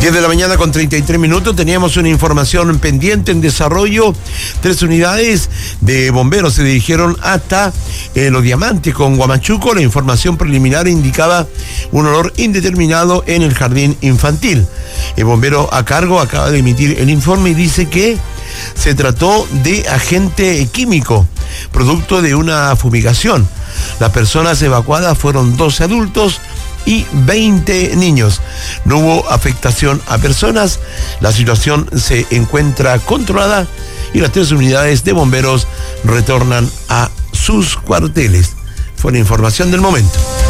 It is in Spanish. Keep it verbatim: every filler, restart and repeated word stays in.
diez de la mañana con treinta y tres minutos, teníamos una información pendiente en desarrollo. Tres unidades de bomberos se dirigieron hasta eh, Los Diamantes con Huamachuco. La información preliminar indicaba un olor indeterminado en el jardín infantil. El bombero a cargo acaba de emitir el informe y dice que se trató de agente químico, producto de una fumigación. Las personas evacuadas fueron doce adultos y veinte niños. No hubo afectación a personas. La situación se encuentra controlada y las tres unidades de bomberos retornan a sus cuarteles. Fue la información del momento.